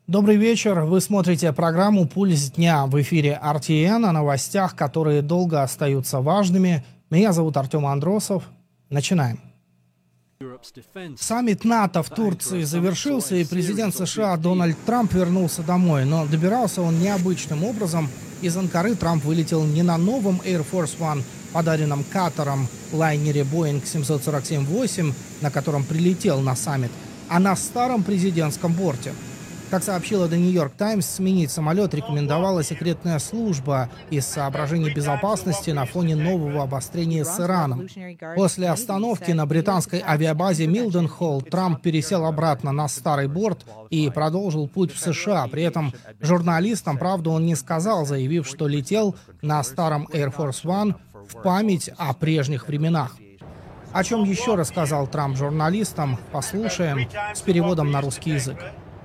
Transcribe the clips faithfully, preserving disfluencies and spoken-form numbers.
Добрый вечер. Вы смотрите программу «Пульс дня» в эфире эр ти эн о новостях, которые долго остаются важными. Меня зовут Артем Андросов. Начинаем. Саммит НАТО в Турции завершился, и президент США Дональд Трамп вернулся домой. Но добирался он необычным образом. Из Анкары Трамп вылетел не на новом Air Force One, подаренном Катаром лайнере Boeing семьсот сорок семь восемь, на котором прилетел на саммит, а на старом президентском борте. Как сообщила The New York Times, сменить самолет рекомендовала секретная служба из соображений безопасности на фоне нового обострения с Ираном. После остановки на британской авиабазе Милденхолл Трамп пересел обратно на старый борт и продолжил путь в США. При этом журналистам правду он не сказал, заявив, что летел на старом Air Force One в память о прежних временах. О чем еще рассказал Трамп журналистам, послушаем с переводом на русский язык.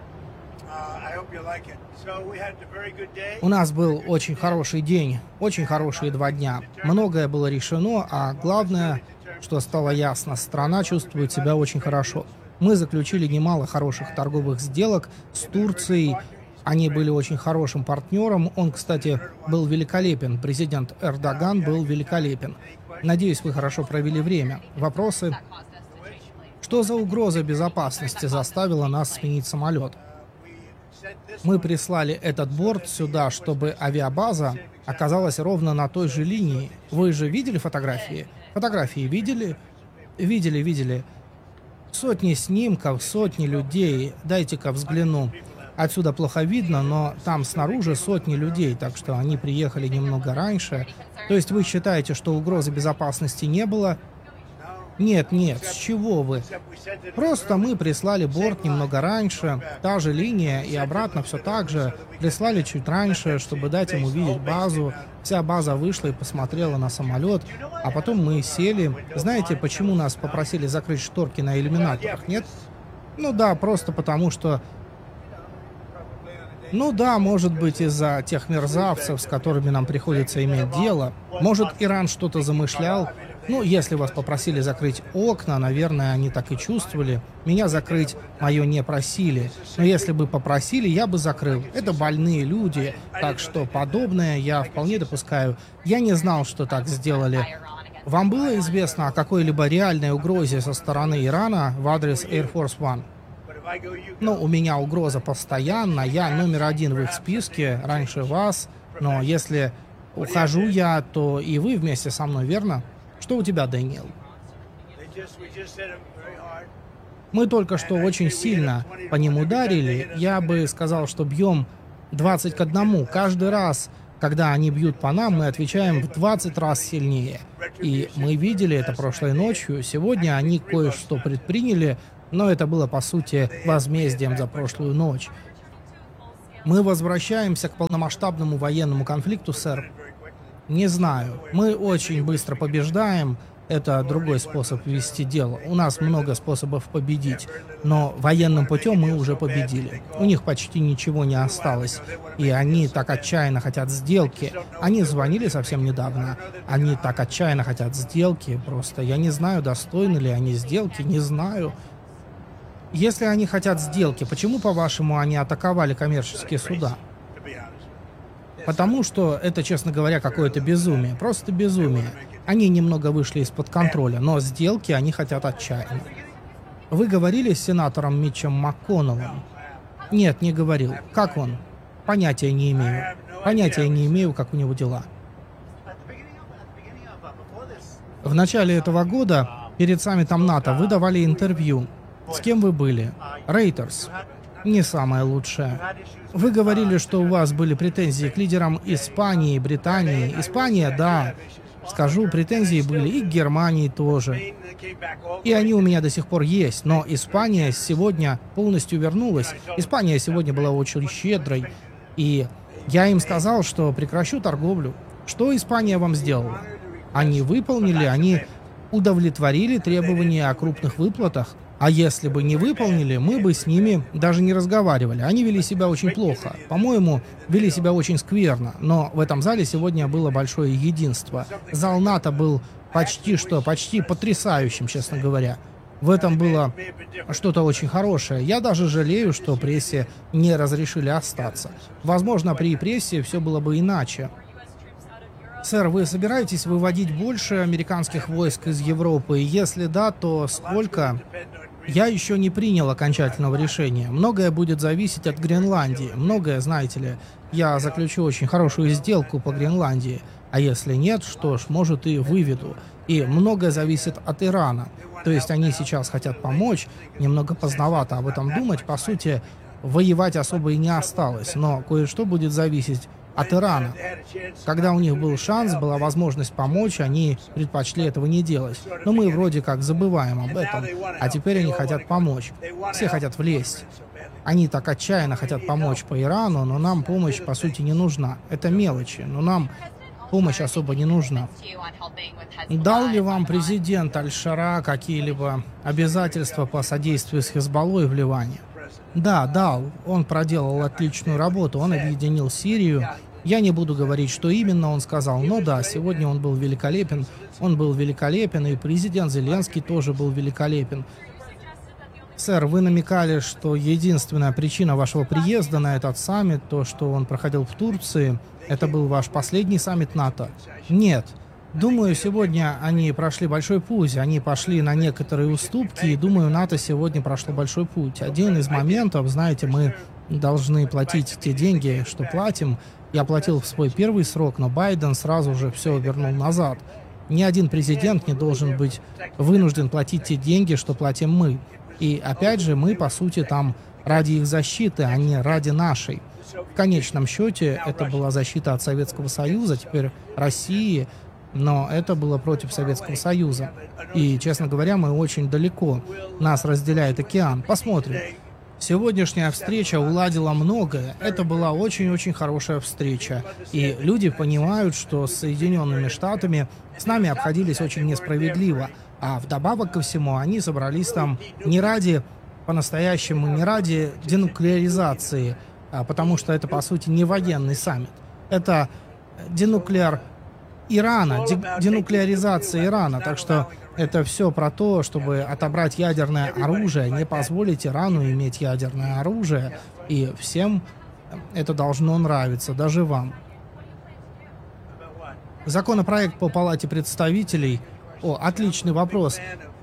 У нас был очень хороший день, очень хорошие два дня. Многое было решено, а главное, что стало ясно, страна чувствует себя очень хорошо. Мы заключили немало хороших торговых сделок с Турцией. Они были очень хорошим партнером. Он, кстати, был великолепен. Президент Эрдоган был великолепен. Надеюсь, вы хорошо провели время. Вопросы? Что за угроза безопасности заставила нас сменить самолет? Мы прислали этот борт сюда, чтобы авиабаза оказалась ровно на той же линии. Вы же видели фотографии? Фотографии видели? Видели, видели. Сотни снимков, сотни людей. Дайте-ка взгляну. Отсюда плохо видно, но там снаружи сотни людей, так что они приехали немного раньше. То есть вы считаете, что угрозы безопасности не было? Нет, нет, с чего вы? Просто мы прислали борт немного раньше, та же линия, и обратно все так же. Прислали чуть раньше, чтобы дать им увидеть базу. Вся база вышла и посмотрела на самолет, а потом мы сели. Знаете, почему нас попросили закрыть шторки на иллюминаторах, нет? Ну да, просто потому что... Ну да, может быть, из-за тех мерзавцев, с которыми нам приходится иметь дело. Может, Иран что-то замышлял? Ну, если вас попросили закрыть окна, наверное, они так и чувствовали. Меня закрыть мое не просили. Но если бы попросили, я бы закрыл. Это больные люди, так что подобное я вполне допускаю. Я не знал, что так сделали. Вам было известно о какой-либо реальной угрозе со стороны Ирана в адрес Air Force One? Ну, у меня угроза постоянно. Я номер один в их списке, раньше вас. Но если ухожу я, то и вы вместе со мной, верно? Что у тебя, Дэниел? Мы только что очень сильно по ним ударили. Я бы сказал, что бьем двадцать к одному. Каждый раз, когда они бьют по нам, мы отвечаем в двадцать раз сильнее. И мы видели это прошлой ночью. Сегодня они кое-что предприняли, но это было, по сути, возмездием за прошлую ночь. Мы возвращаемся к полномасштабному военному конфликту, сэр. Не знаю. Мы очень быстро побеждаем. Это другой способ вести дело. У нас много способов победить. Но военным путем мы уже победили. У них почти ничего не осталось. И они так отчаянно хотят сделки. Они звонили совсем недавно. Они так отчаянно хотят сделки. Просто я не знаю, достойны ли они сделки. Не знаю. Если они хотят сделки, почему, по-вашему, они атаковали коммерческие суда? Потому что это, честно говоря, какое-то безумие. Просто безумие. Они немного вышли из-под контроля, но сделки они хотят отчаянно. Вы говорили с сенатором Митчем МакКоннеллом? Нет, не говорил. Как он? Понятия не имею. Понятия не имею, как у него дела. В начале этого года, перед саммитом НАТО, вы давали интервью. С кем вы были? Рейтерс. Не самое лучшее. Вы говорили, что у вас были претензии к лидерам Испании, Британии. Испания, да. Скажу, претензии были и к Германии тоже. И они у меня до сих пор есть. Но Испания сегодня полностью вернулась. Испания сегодня была очень щедрой. И я им сказал, что прекращу торговлю. Что Испания вам сделала? Они выполнили, они удовлетворили требования о крупных выплатах. А если бы не выполнили, мы бы с ними даже не разговаривали. Они вели себя очень плохо. По-моему, вели себя очень скверно. Но в этом зале сегодня было большое единство. Зал НАТО был почти что, почти потрясающим, честно говоря. В этом было что-то очень хорошее. Я даже жалею, что прессе не разрешили остаться. Возможно, при прессе все было бы иначе. Сэр, вы собираетесь выводить больше американских войск из Европы? Если да, то сколько? Я еще не принял окончательного решения. Многое будет зависеть от Гренландии. Многое, знаете ли, я заключу очень хорошую сделку по Гренландии. А если нет, что ж, может и выведу. И многое зависит от Ирана. То есть они сейчас хотят помочь, немного поздновато об этом думать. По сути, воевать особо и не осталось. Но кое-что будет зависеть от Ирана. Когда у них был шанс, была возможность помочь, они предпочли этого не делать. Но мы вроде как забываем об этом. А теперь они хотят помочь. Все хотят влезть. Они так отчаянно хотят помочь по Ирану, но нам помощь, по сути, не нужна. Это мелочи, но нам помощь особо не нужна. Дал ли вам президент Аль-Шара какие-либо обязательства по содействию с Хизбаллой в Ливане? Да, дал. Он проделал отличную работу. Он объединил Сирию. Я не буду говорить, что именно он сказал, но да, сегодня он был великолепен. Он был великолепен, и президент Зеленский тоже был великолепен. Сэр, вы намекали, что единственная причина вашего приезда на этот саммит, то, что он проходил в Турции, это был ваш последний саммит НАТО? Нет. Думаю, сегодня они прошли большой путь, они пошли на некоторые уступки, и думаю, НАТО сегодня прошло большой путь. Один из моментов, знаете, мы должны платить те деньги, что платим. Я платил в свой первый срок, но Байден сразу же все вернул назад. Ни один президент не должен быть вынужден платить те деньги, что платим мы. И опять же, мы, по сути, там ради их защиты, а не ради нашей. В конечном счете, это была защита от Советского Союза, теперь России, но это было против Советского Союза. И, честно говоря, мы очень далеко. Нас разделяет океан. Посмотрим. Сегодняшняя встреча уладила многое. Это была очень-очень хорошая встреча. И люди понимают, что с Соединенными Штатами с нами обходились очень несправедливо. А вдобавок ко всему, они собрались там не ради, по-настоящему, не ради денуклеаризации, а потому что это, по сути, не военный саммит. Это денуклеар Ирана, денуклеаризация Ирана. Так что это все про то, чтобы отобрать ядерное оружие, не позволить Ирану иметь ядерное оружие. И всем это должно нравиться, даже вам. Законопроект по Палате представителей. О, отличный вопрос.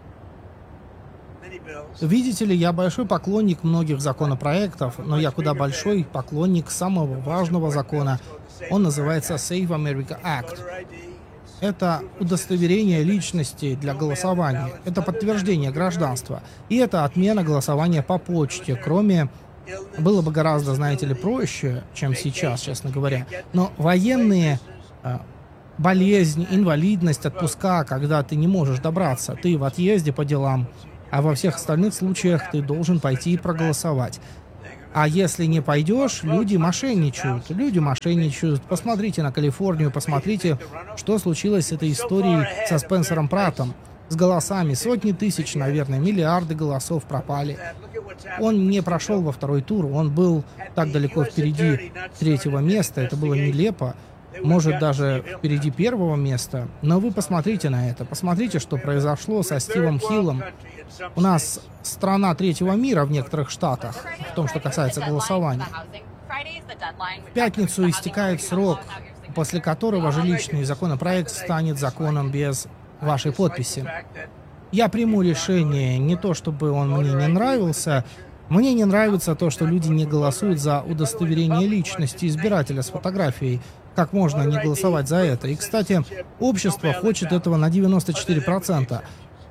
Видите ли, я большой поклонник многих законопроектов, но я куда большой поклонник самого важного закона. Он называется Save America Act. Это удостоверение личности для голосования. Это подтверждение гражданства. И это отмена голосования по почте. Кроме... Было бы гораздо, знаете ли, проще, чем сейчас, честно говоря. Но военные... Болезнь, инвалидность, отпуска, когда ты не можешь добраться. Ты в отъезде по делам. А во всех остальных случаях ты должен пойти и проголосовать. А если не пойдешь, люди мошенничают. Люди мошенничают. Посмотрите на Калифорнию, посмотрите, что случилось с этой историей со Спенсером Праттом. С голосами. Сотни тысяч, наверное, миллиарды голосов пропали. Он не прошел во второй тур. Он был так далеко впереди третьего места. Это было нелепо. Может, даже впереди первого места. Но вы посмотрите на это. Посмотрите, что произошло со Стивом Хиллом. У нас страна третьего мира в некоторых штатах, в том, что касается голосования. В пятницу истекает срок, после которого жилищный законопроект станет законом без вашей подписи. Я приму решение, не то чтобы он мне не нравился. Мне не нравится то, что люди не голосуют за удостоверение личности избирателя с фотографией. Как можно не голосовать за это? И, кстати, общество хочет этого на девяносто четыре процента.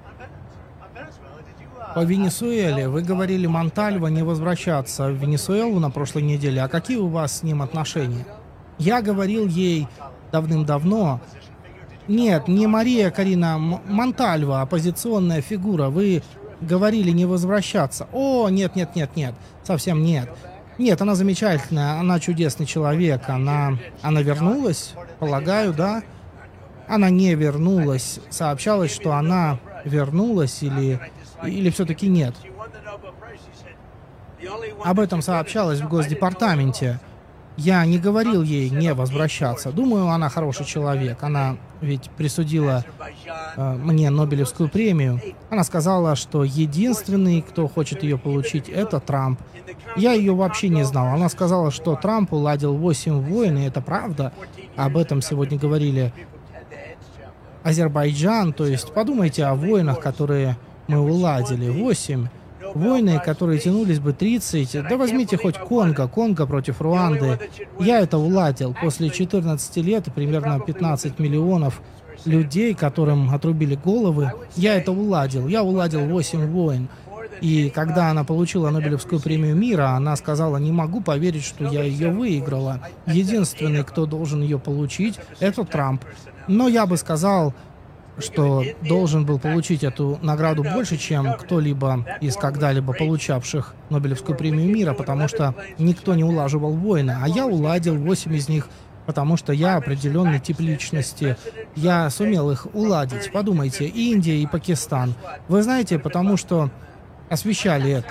По Венесуэле вы говорили Монтальво не возвращаться в Венесуэлу на прошлой неделе. А какие у вас с ним отношения? Я говорил ей давным-давно... Нет, не Мария Карина Монтальво, оппозиционная фигура. Вы говорили не возвращаться. О, нет, нет, нет, нет. Совсем нет. Нет, она замечательная, она чудесный человек. Она, она вернулась, полагаю, да? Она не вернулась. Сообщалось, что она вернулась или, или все-таки нет. Об этом сообщалось в Госдепартаменте. Я не говорил ей не возвращаться. Думаю, она хороший человек. Она ведь присудила э, мне Нобелевскую премию. Она сказала, что единственный, кто хочет ее получить, это Трамп. Я ее вообще не знал. Она сказала, что Трамп уладил восемь войн, и это правда. Об этом сегодня говорили Азербайджан. То есть подумайте о войнах, которые мы уладили. восемь. Войны, которые тянулись бы тридцать, да возьмите хоть Конго, Конго против Руанды. Я это уладил. После четырнадцати лет и примерно пятнадцать миллионов людей, которым отрубили головы, я это уладил. Я уладил восемь войн. И когда она получила Нобелевскую премию мира, она сказала: не могу поверить, что я ее выиграла. Единственный, кто должен ее получить, это Трамп. Но я бы сказал, что должен был получить эту награду больше, чем кто-либо из когда-либо получавших Нобелевскую премию мира, потому что никто не улаживал войны, а я уладил восемь из них, потому что я определенный тип личности. Я сумел их уладить. Подумайте, Индия и Пакистан. Вы знаете, потому что освещали это.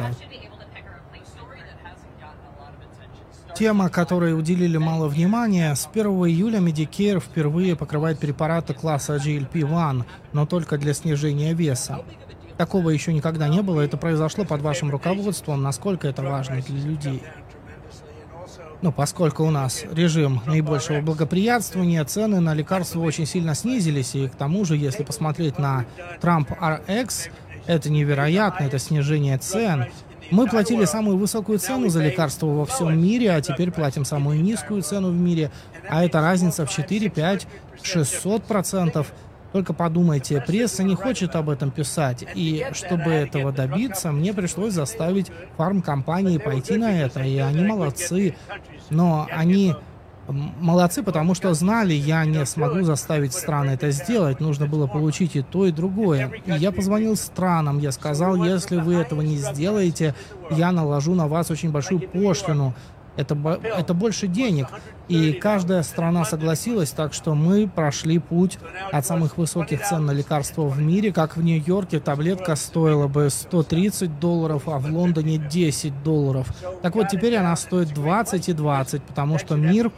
Тема, которой уделили мало внимания: с первого июля Medicare впервые покрывает препараты класса джи эл пи один, но только для снижения веса. Такого еще никогда не было, это произошло под вашим руководством. Насколько это важно для людей? Ну, поскольку у нас режим наибольшего благоприятствования, цены на лекарства очень сильно снизились, и к тому же, если посмотреть на Trump ар экс, это невероятно, это снижение цен. Мы платили самую высокую цену за лекарства во всем мире, а теперь платим самую низкую цену в мире. А это разница в четыре, пять, шестьсот процентов. Только подумайте, пресса не хочет об этом писать. И чтобы этого добиться, мне пришлось заставить фармкомпании пойти на это. И они молодцы. Но они молодцы, потому что знали, я не смогу заставить страны это сделать. Нужно было получить и то, и другое. И я позвонил странам, я сказал: если вы этого не сделаете, я наложу на вас очень большую пошлину. Это, это больше денег. И каждая страна согласилась, так что мы прошли путь от самых высоких цен на лекарства в мире. Как в Нью-Йорке таблетка стоила бы сто тридцать долларов, а в Лондоне десять долларов. Так вот, теперь она стоит двадцать и двадцать, потому что мир...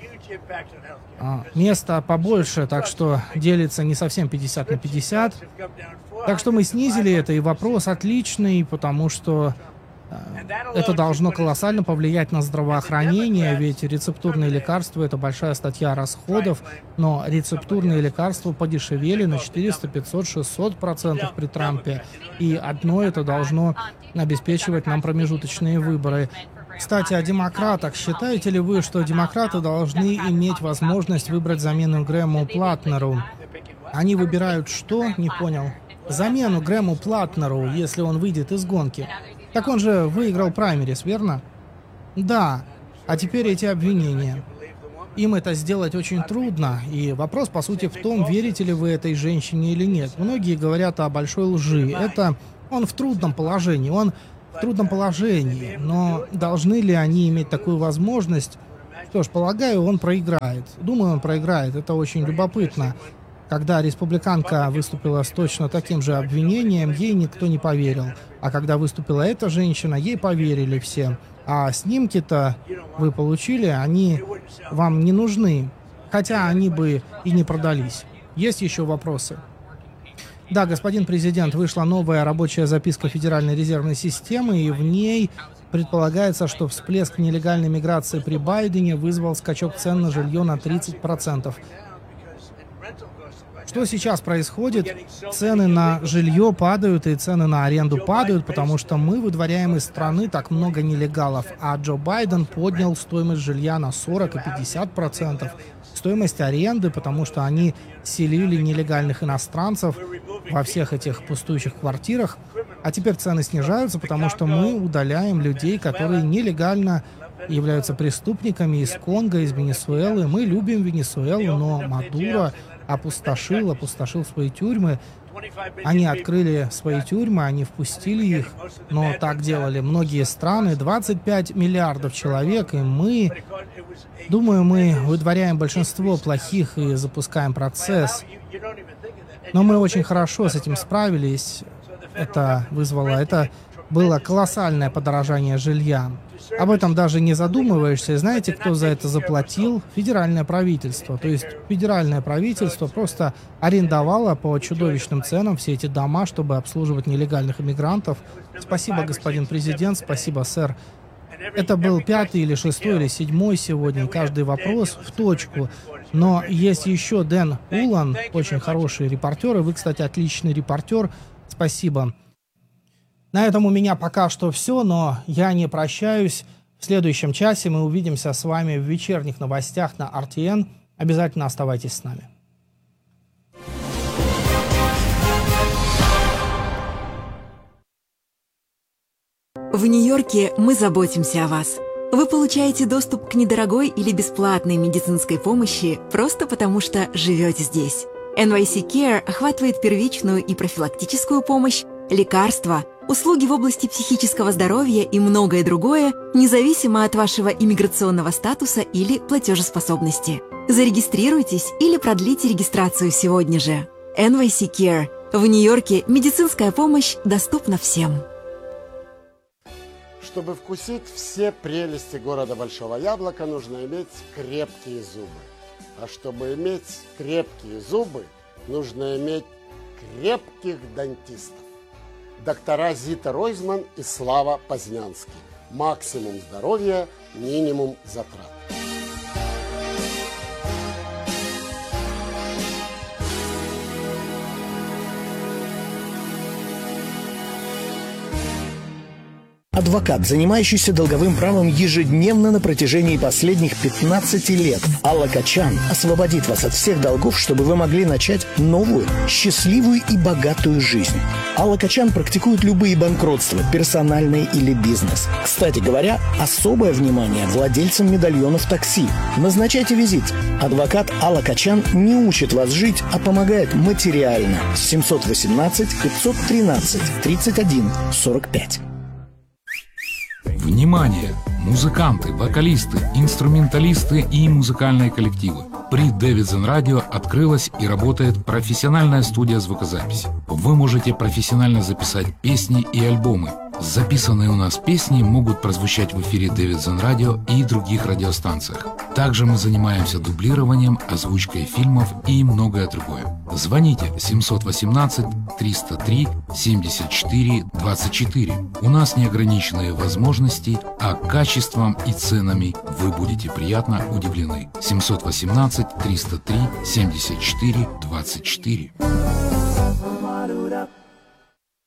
А, место побольше, так что делится не совсем пятьдесят на пятьдесят. Так что мы снизили это, и вопрос отличный, потому что это должно колоссально повлиять на здравоохранение, ведь рецептурные лекарства — это большая статья расходов, но рецептурные лекарства подешевели на четыреста, пятьсот, шестьсот процентов при Трампе, и одно это должно обеспечивать нам промежуточные выборы. Кстати, о демократах. Считаете ли вы, что демократы должны иметь возможность выбрать замену Грэму Платнеру? Они выбирают что? Не понял. Замену Грэму Платнеру, если он выйдет из гонки. Так он же выиграл праймерис, верно? Да. А теперь эти обвинения. Им это сделать очень трудно. И вопрос, по сути, в том, верите ли вы этой женщине или нет. Многие говорят о большой лжи. Это он в трудном положении. Он в трудном положении. Но должны ли они иметь такую возможность? Что ж, полагаю, он проиграет. Думаю, он проиграет. Это очень любопытно. Когда республиканка выступила с точно таким же обвинением, ей никто не поверил. А когда выступила эта женщина, ей поверили все. А снимки-то вы получили, они вам не нужны. Хотя они бы и не продались. Есть еще вопросы? Да, господин президент, вышла новая рабочая записка Федеральной резервной системы, и в ней предполагается, что всплеск нелегальной миграции при Байдене вызвал скачок цен на жилье на тридцать процентов. Что сейчас происходит? Цены на жилье падают, и цены на аренду падают, потому что мы выдворяем из страны так много нелегалов, а Джо Байден поднял стоимость жилья на сорок и пятьдесят процентов. Стоимость аренды, потому что они селили нелегальных иностранцев во всех этих пустующих квартирах, а теперь цены снижаются, потому что мы удаляем людей, которые нелегально являются преступниками из Конго, из Венесуэлы. Мы любим Венесуэлу, но Мадуро опустошил, опустошил свои тюрьмы. Они открыли свои тюрьмы, они впустили их, но так делали многие страны, двадцать пять миллиардов человек, и мы, думаю, мы выдворяем большинство плохих и запускаем процесс. Но мы очень хорошо с этим справились. Это вызвало, это было колоссальное подорожание жилья. Об этом даже не задумываешься. И знаете, кто за это заплатил? Федеральное правительство. То есть федеральное правительство просто арендовало по чудовищным ценам все эти дома, чтобы обслуживать нелегальных иммигрантов. Спасибо, господин президент, спасибо, сэр. Это был пятый или шестой или седьмой сегодня. Каждый вопрос в точку. Но есть еще Дэн Улан, очень хороший репортер. И вы, кстати, отличный репортер. Спасибо. На этом у меня пока что все, но я не прощаюсь. В следующем часе мы увидимся с вами в вечерних новостях на эр ти эн. Обязательно оставайтесь с нами. В Нью-Йорке мы заботимся о вас. Вы получаете доступ к недорогой или бесплатной медицинской помощи просто потому, что живете здесь. эн вай си Care охватывает первичную и профилактическую помощь, лекарства, услуги в области психического здоровья и многое другое, независимо от вашего иммиграционного статуса или платежеспособности. Зарегистрируйтесь или продлите регистрацию сегодня же. эн вай си Care. В Нью-Йорке медицинская помощь доступна всем. Чтобы вкусить все прелести города Большого Яблока, нужно иметь крепкие зубы. А чтобы иметь крепкие зубы, нужно иметь крепких дантистов. Доктора Зита Ройзман и Слава Познянский. Максимум здоровья, минимум затрат. Адвокат, занимающийся долговым правом ежедневно на протяжении последних пятнадцати лет. Алла Качан освободит вас от всех долгов, чтобы вы могли начать новую, счастливую и богатую жизнь. Алла Качан практикует любые банкротства, персональные или бизнес. Кстати говоря, особое внимание владельцам медальонов такси. Назначайте визит. Адвокат Алла Качан не учит вас жить, а помогает материально. семьсот восемнадцать пятьсот тринадцать тридцать один сорок пять. Внимание! Музыканты, вокалисты, инструменталисты и музыкальные коллективы. При Davidson Radio открылась и работает профессиональная студия звукозаписи. Вы можете профессионально записать песни и альбомы. Записанные у нас песни могут прозвучать в эфире Davidson Radio и других радиостанциях. Также мы занимаемся дублированием, озвучкой фильмов и многое другое. Звоните семьсот восемнадцать триста три семьдесят четыре двадцать четыре. У нас неограниченные возможности, а качеством и ценами вы будете приятно удивлены. семьсот восемнадцать триста три семьдесят четыре двадцать четыре.